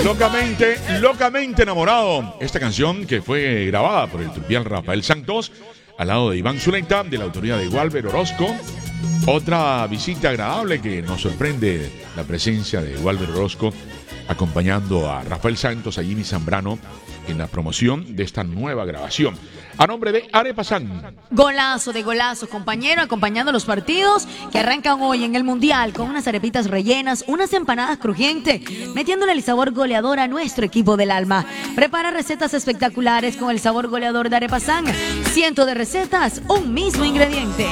Locamente enamorado. Esta canción que fue grabada por el trupial Rafael Santos al lado de Iván Zuleta, de la autoría de Walber Orozco. Otra visita agradable que nos sorprende la presencia de Walber Orozco acompañando a Rafael Santos, a Jimmy Zambrano en la promoción de esta nueva grabación. A nombre de Arepasan. Golazo de golazo, compañero, acompañando los partidos que arrancan hoy en el Mundial con unas arepitas rellenas, unas empanadas crujientes, metiéndole el sabor goleador a nuestro equipo del alma. Prepara recetas espectaculares con el sabor goleador de Arepasan. Cientos de recetas, un mismo ingrediente.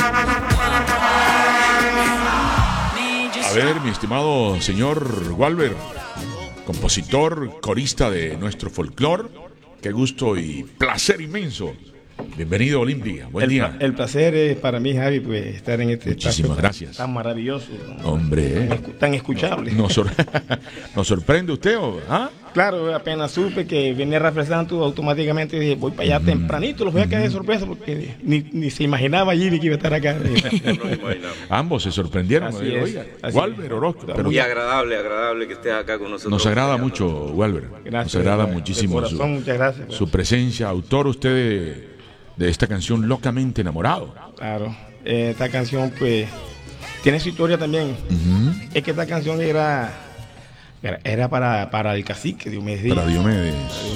A ver, mi estimado señor Walber, compositor, corista de nuestro folclore. Qué gusto y placer inmenso. Bienvenido a Olimpia. Buen día. El placer es para mí, Javi, pues estar en este Muchísimas gracias. Tan maravilloso. Hombre, tan escuchable. ¿Nos sorprende usted? ¿Ah? Claro, apenas supe que venía Rafael Santos, automáticamente dije, voy para allá tempranito, los voy a caer de sorpresa porque ni se imaginaba allí que iba a estar acá. Ambos se sorprendieron. Así es. Walber Orozco. Pero muy agradable que estés acá con nosotros. Nos agrada mucho, Walber. Gracias. Nos agrada muchísimo corazón, muchas gracias. Su presencia. Autor usted de esta canción Locamente Enamorado. Claro, esta canción pues tiene su historia también. Es que esta canción era para el cacique Diomedes Díaz. Para Diomedes.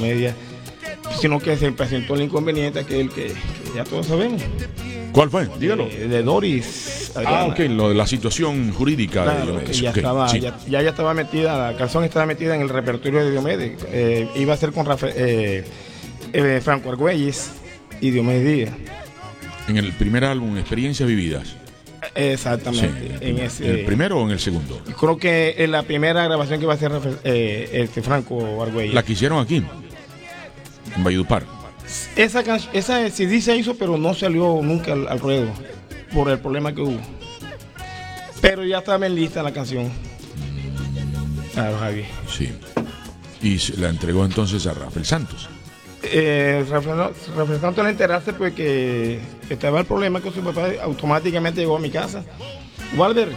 Sino que se presentó el inconveniente aquel que ya todos sabemos. ¿Cuál fue? Dígalo. De Doris Adriana. Ok, lo de la situación jurídica de Diomedes. Ya, Okay, ya estaba metida, la canción estaba metida en el repertorio de Diomedes. Iba a ser con Franco Argüelles y Diomedes Díaz. En el primer álbum, Experiencias Vividas. Exactamente. Sí, ¿en el primero o en el segundo? Creo que en la primera grabación que va a hacer Franco Argüelles. La que hicieron aquí, en Valledupar. Esa CD se hizo, pero no salió nunca al ruedo por el problema que hubo. Pero ya estaba en lista la canción. Claro, Javi. Sí. Y se la entregó entonces a Rafael Santos. Rafael Santos al enterarse pues que estaba el problema con su papá, automáticamente llegó a mi casa. Walber,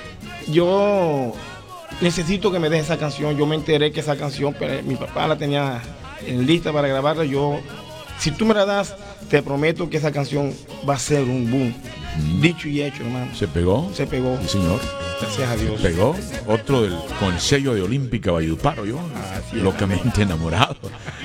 yo necesito que me dejes esa canción. Yo me enteré que esa canción, pero mi papá la tenía en lista para grabarla. Si tú me la das, te prometo que esa canción va a ser un boom. Dicho y hecho, hermano. ¿Se pegó? Se pegó. Sí, señor. Gracias a Dios. Se pegó. Otro con el sello de Olímpica Valledupar, yo. Locamente enamorado.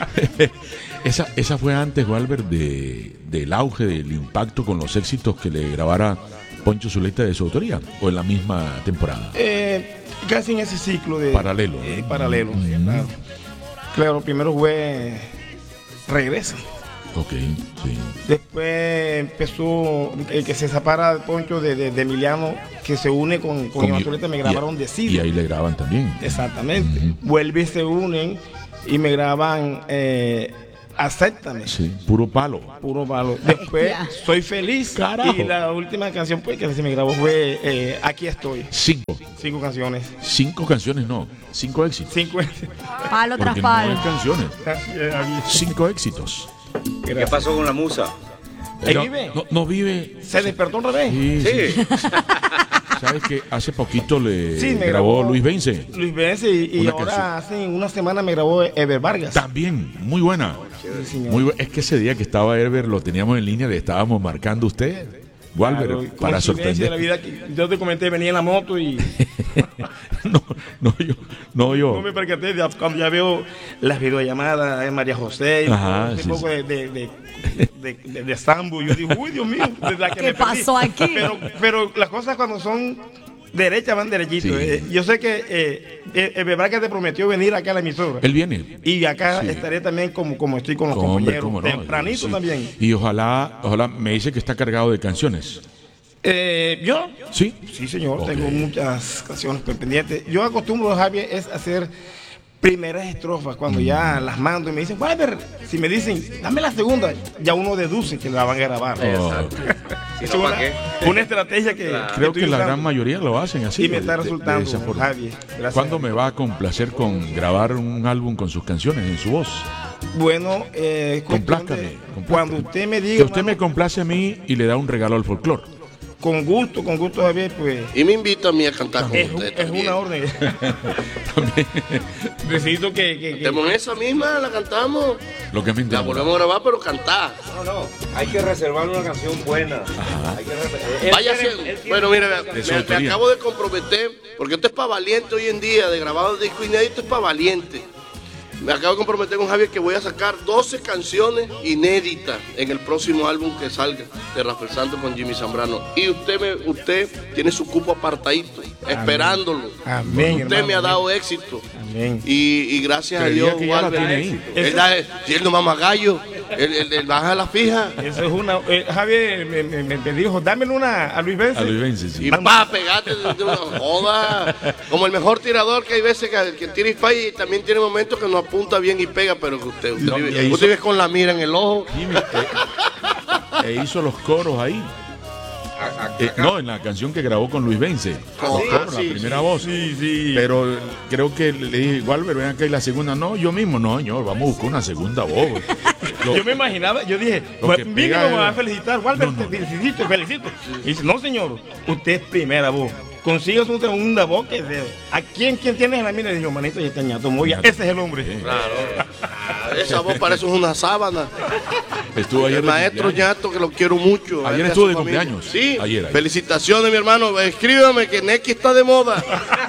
Esa fue antes, Walber, del auge, del impacto con los éxitos que le grabara Poncho Zuleta de su autoría, o en la misma temporada. Casi en ese ciclo de paralelo. Paralelo. Claro, primero fue Regresa. Ok, sí. Después empezó el que se separa Poncho de Emiliano, que se une con Iván Zuleta, me grabaron Decide. Y ahí le graban también. Exactamente. Vuelve y se unen y me graban Acéptame. Sí, puro palo. Después Soy Feliz. Carajo. Y la última canción pues, que se me grabó fue Aquí Estoy. 5 canciones. 5 canciones, no. 5 éxitos. 5 éxitos. Palo tras Porque palo. no es canciones. 5 éxitos. ¿Qué pasó con la musa? ¿Vive? No vive. ¿Se despertó otra vez? Sí. ¿Sabes que hace poquito le grabó Luis Vence? Luis Vence y ahora hace una semana me grabó Ever Vargas. También, muy buena. Sí, Es que ese día que estaba Ever lo teníamos en línea, le estábamos marcando a usted, Walber, claro, para sorprender. La vida que yo te comenté, venía en la moto y no yo. No me percaté, cuando ya veo las videollamadas de María José, un poco de Sambo, yo digo, uy, Dios mío, ¿qué pasó aquí? Pero las cosas cuando son derechas van derechito. Sí. Yo sé que el verdad que te prometió venir acá a la emisora. Él viene. Y acá estaré también como estoy con los compañeros. No, tempranito también. Y ojalá me dice que está cargado de canciones. ¿Yo? Sí. Sí, señor. Okay. Tengo muchas canciones pendientes. Yo acostumbro, Javier, es hacer primeras estrofas cuando ya las mando y me dicen, Walber, si me dicen, dame la segunda, ya uno deduce que la van a grabar. Exacto. Es una estrategia que creo que la gran mayoría lo hacen así. Y me está resultando, esa forma. Javier. ¿Cuándo me va a complacer con grabar un álbum con sus canciones en su voz? Bueno, complázcame. Cuando usted me diga. Que usted me complace a mí y le da un regalo al folclore. Con gusto, Javier, pues. Y me invita a mí a cantar con Es, usted es también. una orden. Necesito que Estemos en esa misma, la cantamos. Lo que me La interesa. volvemos a grabar, pero cantar. No, hay que reservar una canción buena. Hay que reservar. Vaya haciendo. Bueno, mire, De su me autoría. acabo de comprometer, porque esto es para valiente hoy en día, de grabado de disco inédito es para valiente. Me acabo de comprometer con Javier que voy a sacar 12 canciones inéditas en el próximo álbum que salga de Rafael Santos con Jimmy Zambrano. Y usted tiene su cupo apartadito, esperándolo. Amén, Usted hermano, me ha amén. dado éxito. Amén. Y gracias a Creía Dios, que ya la Walter, tiene ahí. si él no mama gallo, él baja la fija. Eso es una. Javier me dijo, dámelo una a Luis Benz. A Luis Vence, sí. Y va a pegarte de una joda. Como el mejor tirador que hay veces que tira y falla y también tiene momentos que no apunta bien y pega, pero que usted No, vive, y hizo- usted vive con la mira en el ojo. Jimmy, hizo los coros ahí. No, en la canción que grabó con Luis Vence. Los coros, sí, la primera voz. Pero creo que le dije, Walter, ven acá y la segunda. No, yo mismo, no, señor, vamos a buscar una segunda voz. Lo- Yo me imaginaba, yo dije, Lo que mínimo pega me va a es- felicitar, Walter, No, no. te felicito. Y dice, no señor, usted es primera voz. Consigue su segunda voz que ¿a quién tienes en la mira? Y dijo, manito, y este ñato, muy bien. Ese es el hombre. Claro. Esa voz parece una sábana. Estuvo ayer El de maestro cumpleaños. Ñato, que lo quiero mucho. Ayer A él y a estuvo su de familia. cumpleaños. Sí. Ayer. Felicitaciones, mi hermano. Escríbame que Neki está de moda.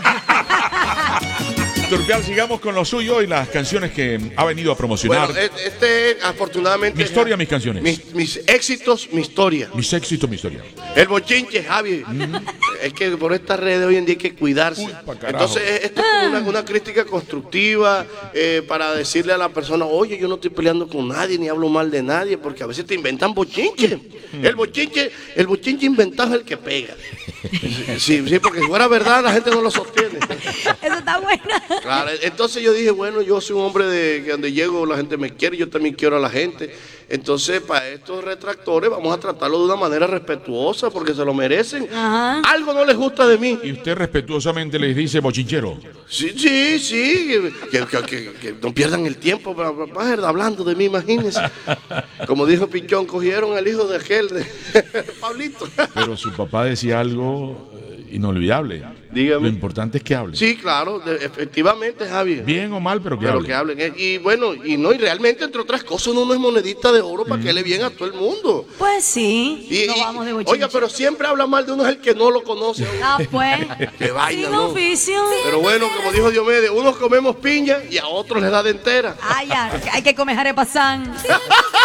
Turpial, sigamos con lo suyo y las canciones que ha venido a promocionar. Bueno, este afortunadamente. Mi historia, mis canciones. Mis éxitos, mi historia. Mis éxitos, mi historia. El bochinche, Javi. Es que por estas redes hoy en día hay que cuidarse. Uy, pa' carajo. Entonces, esto es como una crítica constructiva para decirle a la persona, oye, yo no estoy peleando con nadie ni hablo mal de nadie, porque a veces te inventan bochinche. El bochinche inventado es el que pega. Sí, porque si fuera verdad, la gente no lo sostiene. Eso está bueno. Claro, entonces yo dije, bueno, yo soy un hombre de que donde llego la gente me quiere, yo también quiero a la gente. Entonces, para estos retractores vamos a tratarlo de una manera respetuosa porque se lo merecen. Ajá. Algo no les gusta de mí. Y usted respetuosamente les dice bochinchero. Sí, que no pierdan el tiempo para hablando de mí, imagínense. Como dijo Pichón, cogieron al hijo de aquel, de Pablito. Pero su papá decía algo inolvidable. Dígame. Lo importante es que hable. Sí, claro, efectivamente, Javi. Bien o mal, pero que Pero hable. que hablen. Y bueno, y realmente, entre otras cosas, uno no es monedita de oro para que le bien a todo el mundo. Pues sí. Y- No y- vamos de bochinche. oiga, pero siempre habla mal de uno es el que no lo conoce. Ah, pues. Qué vaina, Sin ¿no? oficio. Pero bueno, como dijo Diomedes, unos comemos piña y a otros les da de entera. Ah, ya. Hay que comer arepa san.